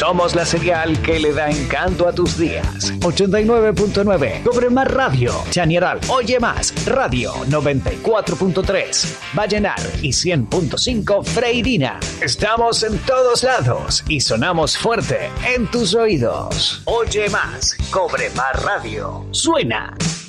Somos la señal que le da encanto a tus días. 89.9 Cobre Más Radio. Chañaral Oye Más Radio. 94.3 Vallenar y 100.5 Freirina. Estamos en todos lados y sonamos fuerte en tus oídos. Oye Más, Cobre Más Radio. Suena